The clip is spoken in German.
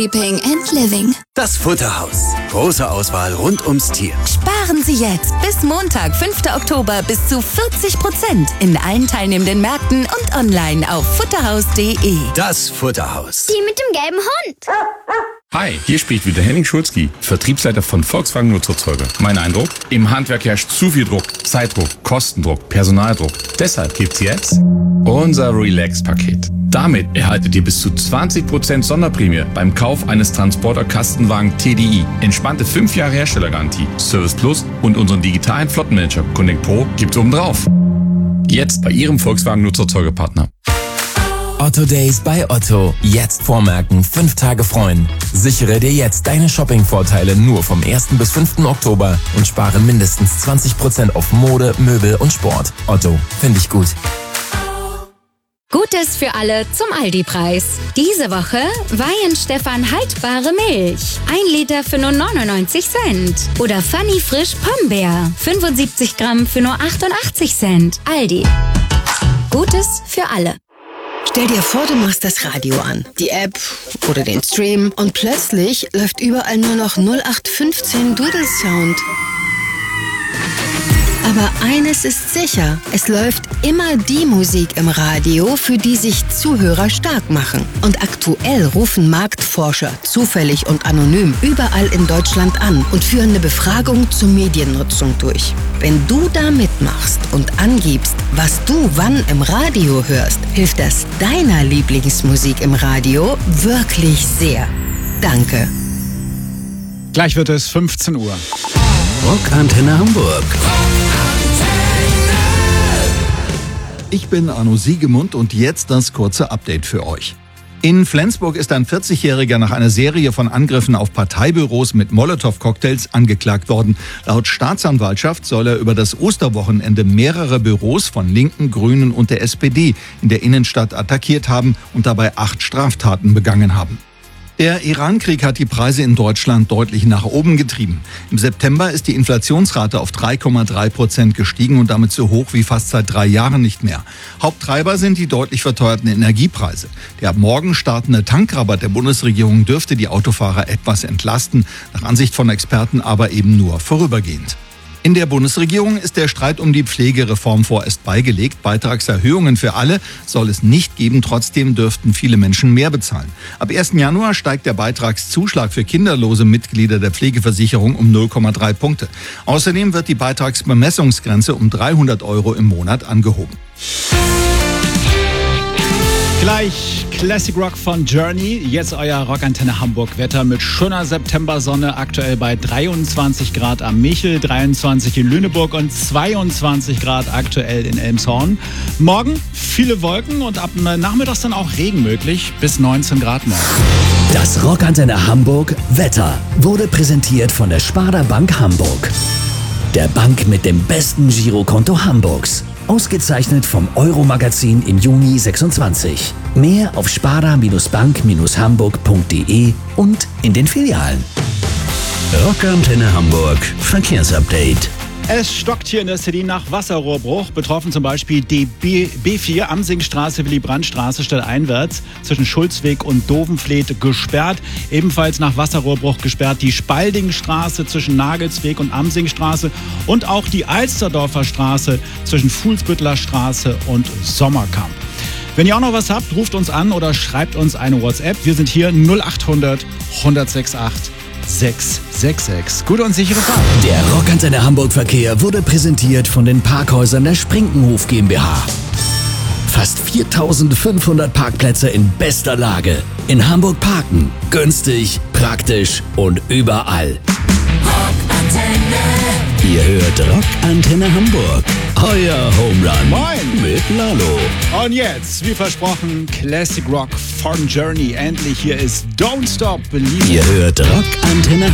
Sleeping and Living. Das Futterhaus. Große Auswahl rund ums Tier. Sparen Sie jetzt bis Montag, 5. Oktober bis zu 40% in allen teilnehmenden Märkten und online auf futterhaus.de. Das Futterhaus. Die mit dem gelben Hund. Hi, hier spricht wieder Henning Schulzki, Vertriebsleiter von Volkswagen Nutzerzeuger. Mein Eindruck? Im Handwerk herrscht zu viel Druck, Zeitdruck, Kostendruck, Personaldruck. Deshalb gibt's jetzt unser Relax-Paket. Damit erhaltet ihr bis zu 20% Sonderprämie beim Kauf eines Transporter-Kastenwagen TDI. Entspannte 5 Jahre Herstellergarantie, Service Plus und unseren digitalen Flottenmanager Connect Pro gibt's obendrauf. Jetzt bei Ihrem Volkswagen Nutzerzeugerpartner. Otto Days bei Otto. Jetzt vormerken, 5 Tage freuen. Sichere dir jetzt deine Shopping-Vorteile nur vom 1. bis 5. Oktober und spare mindestens 20% auf Mode, Möbel und Sport. Otto, finde ich gut. Gutes für alle zum Aldi-Preis. Diese Woche Weihenstephan haltbare Milch. 1 Liter für nur 99 Cent. Oder Funny Frisch Pombeer. 75 Gramm für nur 88 Cent. Aldi. Gutes für alle. Stell dir vor, du machst das Radio an, die App oder den Stream und plötzlich läuft überall nur noch 0815 Doodle-Sound. Aber eines ist sicher, es läuft immer die Musik im Radio, für die sich Zuhörer stark machen. Und aktuell rufen Marktforscher zufällig und anonym überall in Deutschland an und führen eine Befragung zur Mediennutzung durch. Wenn du da mitmachst und angibst, was du wann im Radio hörst, hilft das deiner Lieblingsmusik im Radio wirklich sehr. Danke. Gleich wird es 15 Uhr. Rockantenne Hamburg. Ich bin Arno Siegemund und jetzt das kurze Update für euch. In Flensburg ist ein 40-Jähriger nach einer Serie von Angriffen auf Parteibüros mit Molotow-Cocktails angeklagt worden. Laut Staatsanwaltschaft soll er über das Osterwochenende mehrere Büros von Linken, Grünen und der SPD in der Innenstadt attackiert haben und dabei 8 Straftaten begangen haben. Der Iran-Krieg hat die Preise in Deutschland deutlich nach oben getrieben. Im September ist die Inflationsrate auf 3,3% gestiegen und damit so hoch wie fast seit 3 Jahren nicht mehr. Haupttreiber sind die deutlich verteuerten Energiepreise. Der ab morgen startende Tankrabatt der Bundesregierung dürfte die Autofahrer etwas entlasten, nach Ansicht von Experten aber eben nur vorübergehend. In der Bundesregierung ist der Streit um die Pflegereform vorerst beigelegt. Beitragserhöhungen für alle soll es nicht geben. Trotzdem dürften viele Menschen mehr bezahlen. Ab 1. Januar steigt der Beitragszuschlag für kinderlose Mitglieder der Pflegeversicherung um 0,3 Punkte. Außerdem wird die Beitragsbemessungsgrenze um 300 € im Monat angehoben. Gleich Classic Rock von Journey. Jetzt euer Rockantenne Hamburg Wetter mit schöner Septembersonne. Aktuell bei 23 Grad am Michel, 23 in Lüneburg und 22 Grad aktuell in Elmshorn. Morgen viele Wolken und ab nachmittags dann auch Regen möglich. Bis 19 Grad morgen. Das Rockantenne Hamburg Wetter wurde präsentiert von der Sparda Bank Hamburg. Der Bank mit dem besten Girokonto Hamburgs. Ausgezeichnet vom Euro-Magazin im Juni 26. Mehr auf sparda-bank-hamburg.de und in den Filialen. Rockantenne Hamburg Verkehrsupdate. Es stockt hier in der City nach Wasserrohrbruch. Betroffen zum Beispiel die B4 Amsingstraße, Willy-Brandt-Straße stadteinwärts zwischen Schulzweg und Dovenfleet gesperrt. Ebenfalls nach Wasserrohrbruch gesperrt die Spaldingstraße zwischen Nagelsweg und Amsingstraße und auch die Alsterdorfer Straße zwischen Fuhlsbüttler Straße und Sommerkamp. Wenn ihr auch noch was habt, ruft uns an oder schreibt uns eine WhatsApp. Wir sind hier 0800 1068 666. Gute und sichere Fahrt. Der Rockantenne Hamburg Verkehr wurde präsentiert von den Parkhäusern der Sprinkenhof GmbH. Fast 4.500 Parkplätze in bester Lage. In Hamburg parken. Günstig, praktisch und überall. Rockantenne. Ihr hört Rockantenne Hamburg. Euer Home Run. Moin. Mit Lalo. Und jetzt, wie versprochen, Classic Rock von Journey. Endlich, hier ist Don't Stop Believing. Ihr hört Rockantenne